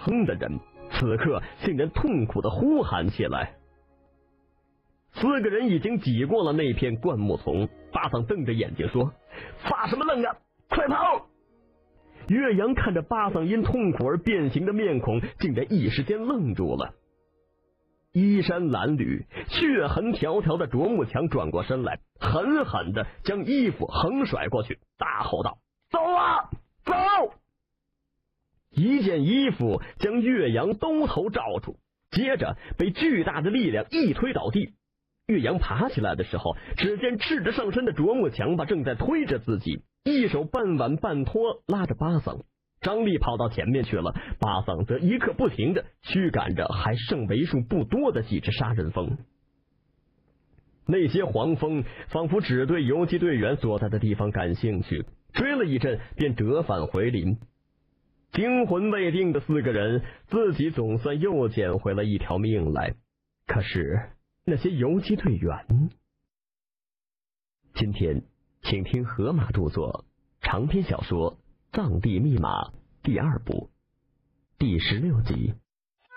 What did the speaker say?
哼的人，此刻竟然痛苦地呼喊起来。4个人已经挤过了那片灌木丛，巴桑瞪着眼睛说：“发什么愣啊，快跑！”岳阳看着巴桑因痛苦而变形的面孔，竟然一时间愣住了。衣衫褴褛、血痕条条的卓木强转过身来，狠狠地将衣服横甩过去，大吼道：“走啊，走！”一件衣服将岳阳兜头罩住，接着被巨大的力量一推倒地。岳阳爬起来的时候，只见赤着上身的卓木强吧正在推着自己，一手半挽半拖拉着巴桑。张力跑到前面去了，巴桑则一刻不停地驱赶着还剩为数不多的几只杀人蜂。那些黄蜂仿佛只对游击队员所在的地方感兴趣，追了一阵便折返回林。惊魂未定的4个人自己总算又捡回了一条命来，可是那些游击队员……今天请听河马著作长篇小说《藏地密码》第2部第16集。